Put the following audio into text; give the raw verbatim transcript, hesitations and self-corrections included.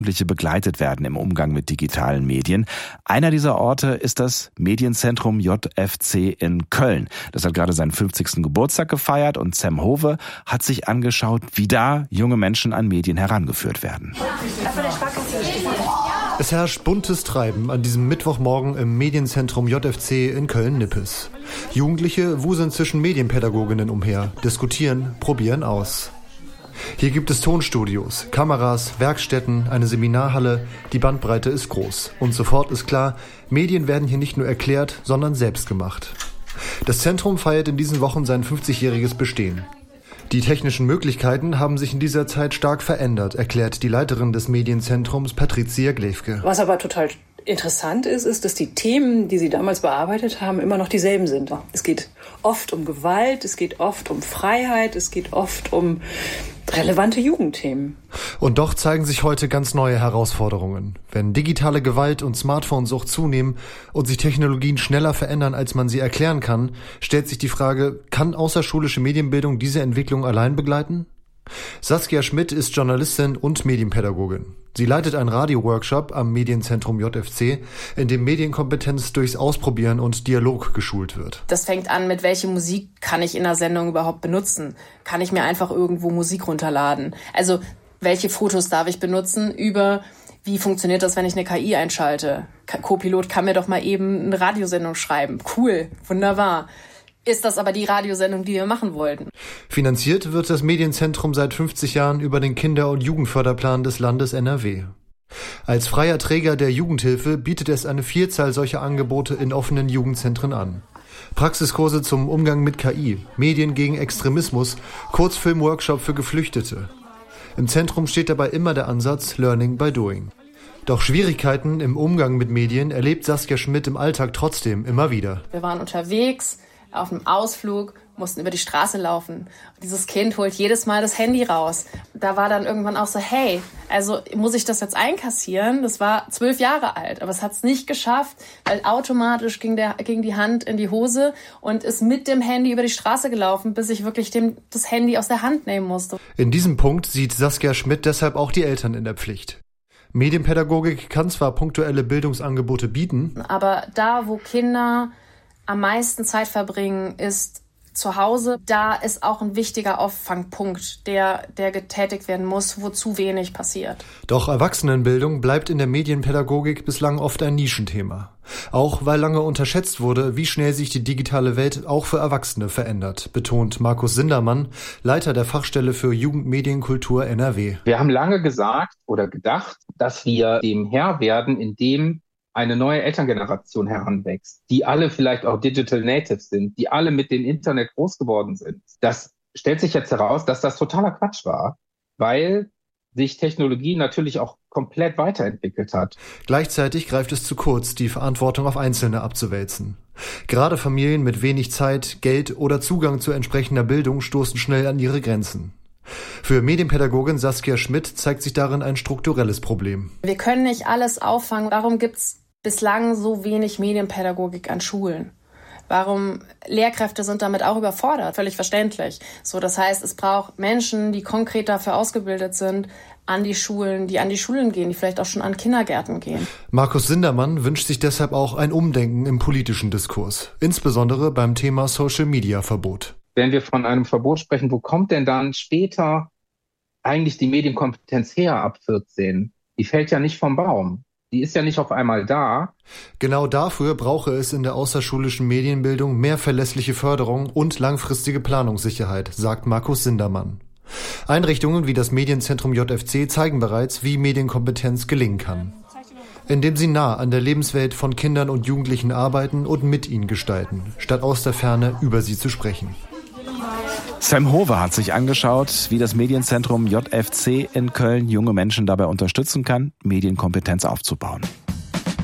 Jugendliche begleitet werden im Umgang mit digitalen Medien. Einer dieser Orte ist das Medienzentrum J F C in Köln. Das hat gerade seinen fünfzigsten Geburtstag gefeiert und Sam Hove hat sich angeschaut, wie da junge Menschen an Medien herangeführt werden. Es herrscht buntes Treiben an diesem Mittwochmorgen im Medienzentrum J F C in Köln-Nippes. Jugendliche wuseln zwischen Medienpädagoginnen umher, diskutieren, probieren aus. Hier gibt es Tonstudios, Kameras, Werkstätten, eine Seminarhalle. Die Bandbreite ist groß. Und sofort ist klar, Medien werden hier nicht nur erklärt, sondern selbst gemacht. Das Zentrum feiert in diesen Wochen sein fünfzigjähriges Bestehen. Die technischen Möglichkeiten haben sich in dieser Zeit stark verändert, erklärt die Leiterin des Medienzentrums Patricia Glewke. Was aber total interessant ist, ist, dass die Themen, die sie damals bearbeitet haben, immer noch dieselben sind. Es geht oft um Gewalt, es geht oft um Freiheit, es geht oft um relevante Jugendthemen. Und doch zeigen sich heute ganz neue Herausforderungen. Wenn digitale Gewalt und Smartphone-Sucht zunehmen und sich Technologien schneller verändern, als man sie erklären kann, stellt sich die Frage, kann außerschulische Medienbildung diese Entwicklung allein begleiten? Saskia Schmidt ist Journalistin und Medienpädagogin. Sie leitet einen Radio-Workshop am Medienzentrum J F C, in dem Medienkompetenz durchs Ausprobieren und Dialog geschult wird. Das fängt an mit, welche Musik kann ich in der Sendung überhaupt benutzen? Kann ich mir einfach irgendwo Musik runterladen? Also, welche Fotos darf ich benutzen? Über, wie funktioniert das, wenn ich eine K I einschalte? Co-Pilot kann mir doch mal eben eine Radiosendung schreiben. Cool, wunderbar. Ist das aber die Radiosendung, die wir machen wollten? Finanziert wird das Medienzentrum seit fünfzig Jahren über den Kinder- und Jugendförderplan des Landes N R W. Als freier Träger der Jugendhilfe bietet es eine Vielzahl solcher Angebote in offenen Jugendzentren an. Praxiskurse zum Umgang mit K I, Medien gegen Extremismus, Kurzfilmworkshop für Geflüchtete. Im Zentrum steht dabei immer der Ansatz Learning by Doing. Doch Schwierigkeiten im Umgang mit Medien erlebt Saskia Schmidt im Alltag trotzdem immer wieder. Wir waren unterwegs, auf einem Ausflug, mussten über die Straße laufen. Dieses Kind holt jedes Mal das Handy raus. Da war dann irgendwann auch so, hey, also muss ich das jetzt einkassieren? Das war zwölf Jahre alt, aber es hat es nicht geschafft, weil automatisch ging, der, ging die Hand in die Hose und ist mit dem Handy über die Straße gelaufen, bis ich wirklich dem, das Handy aus der Hand nehmen musste. In diesem Punkt sieht Saskia Schmidt deshalb auch die Eltern in der Pflicht. Medienpädagogik kann zwar punktuelle Bildungsangebote bieten, aber da, wo Kinder am meisten Zeit verbringen, ist zu Hause. Da ist auch ein wichtiger Auffangpunkt, der, der getätigt werden muss, wo zu wenig passiert. Doch Erwachsenenbildung bleibt in der Medienpädagogik bislang oft ein Nischenthema. Auch weil lange unterschätzt wurde, wie schnell sich die digitale Welt auch für Erwachsene verändert, betont Markus Sindermann, Leiter der Fachstelle für Jugendmedienkultur N R W. Wir haben lange gesagt oder gedacht, dass wir dem Herr werden, indem eine neue Elterngeneration heranwächst, die alle vielleicht auch Digital Natives sind, die alle mit dem Internet groß geworden sind. Das stellt sich jetzt heraus, dass das totaler Quatsch war, weil sich Technologie natürlich auch komplett weiterentwickelt hat. Gleichzeitig greift es zu kurz, die Verantwortung auf Einzelne abzuwälzen. Gerade Familien mit wenig Zeit, Geld oder Zugang zu entsprechender Bildung stoßen schnell an ihre Grenzen. Für Medienpädagogin Saskia Schmidt zeigt sich darin ein strukturelles Problem. Wir können nicht alles auffangen. Warum gibt's bislang so wenig Medienpädagogik an Schulen? Warum? Lehrkräfte sind damit auch überfordert, völlig verständlich. So, das heißt, es braucht Menschen, die konkret dafür ausgebildet sind, an die Schulen, die an die Schulen gehen, die vielleicht auch schon an Kindergärten gehen. Markus Sindermann wünscht sich deshalb auch ein Umdenken im politischen Diskurs, insbesondere beim Thema Social-Media-Verbot. Wenn wir von einem Verbot sprechen, wo kommt denn dann später eigentlich die Medienkompetenz her ab vierzehn? Die fällt ja nicht vom Baum. Die ist ja nicht auf einmal da. Genau dafür brauche es in der außerschulischen Medienbildung mehr verlässliche Förderung und langfristige Planungssicherheit, sagt Markus Sindermann. Einrichtungen wie das Medienzentrum J F C zeigen bereits, wie Medienkompetenz gelingen kann. Indem sie nah an der Lebenswelt von Kindern und Jugendlichen arbeiten und mit ihnen gestalten, statt aus der Ferne über sie zu sprechen. Sam Hove hat sich angeschaut, wie das Medienzentrum J F C in Köln junge Menschen dabei unterstützen kann, Medienkompetenz aufzubauen.